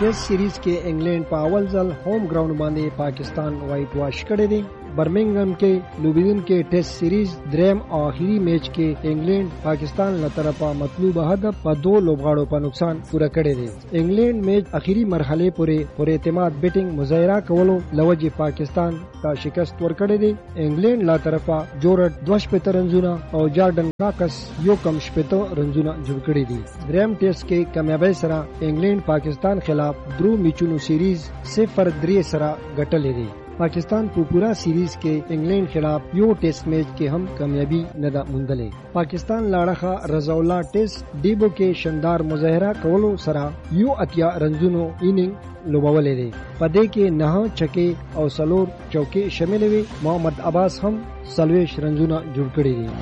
Test series के इंग्लैंड په اول ځل home ground باندې پاکستان وایټ واش کړی دی. برمنگهم کې لوبیدون کې ټیسټ سیریز دریم او اخیری میچ کې انګلند پاکستان له طرفه مطلوب هدف په 2 لوبغاړو په نقصان پوره کړی دی. انګلند میچ اخیری مرحله پورې پر اعتماد بیټینګ مظاهره کولو لوجه پاکستان ته شکست ورکړی دی. انګلند له طرفه جورج 2 رنزونه او جارډن کاکس یو کم 7 رنزونه جوړ کړی دي. دریم ټیسټ کې کامیابی سره انګلند پاکستان خلاف درو میچونو سیریز 0-3 سره ګټلې دي. पाकिस्तान को पूरा सीरीज के इंग्लैंड खिलाफ यो टेस्ट मैच के हम कामयाबी नदा मुंदले. पाकिस्तान लाड़खा रजौला टेस्ट डेबो के शानदार मुजाहरा कवलो सरा यो अतिया रंजुनो इनिंग लोबावले दे. पदे के नह छके और सलोर चौके शामिल हुए. मोहम्मद अब्बास हम सलवेश रंजुना जुड़ कड़ी दी.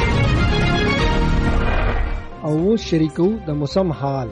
और वो शरीकू द मौसम हाल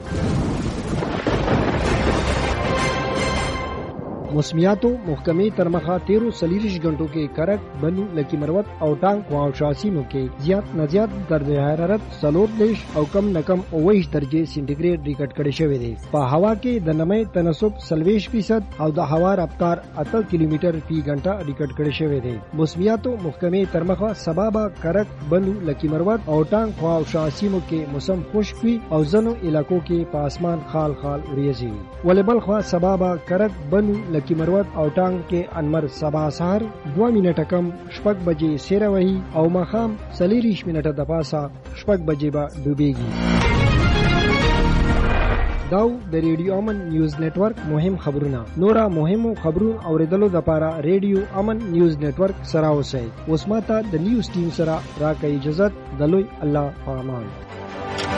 موسمیاتو محکمې تر مخه 13 غنټو کې کرک بنو لکی مروت او ټانک واو شاسینو کې زیات نه زیات درجه حرارت 40 او کم نه کم 29 درجه سینټیګریډ ریکارډ کړي شوی دی. په هوا کې د نمۍ تناسب 40% او د هوا رفتار 8 کیلومتر فی غنټه ریکارډ کړي شوی دی. موسمیاتو محکمې تر مخه سبا کرک بنو لکی مروت او ټانک واو شاسینو کې موسم خشک وي او ځنو علاقو کې په اسمان خال خال وریځي. ولبل خو سبا کرک بنو لکی مروت او ټانګ کې انمر سبا سهار 2 منټه کم شپږ بجې سیره وهي او مخام 40 منټه د پاسه شپږ بجې به ډوبېږي. داو د ریډیو امن نیوز نتورک مهم خبرونه. نورا مهمو خبرونو اوریدلو د لپاره ریډیو امن نیوز نتورک سره اوسئ. اوس ماته د نیوز ټیم سره راکړئ اجازه. د لوی الله په امان.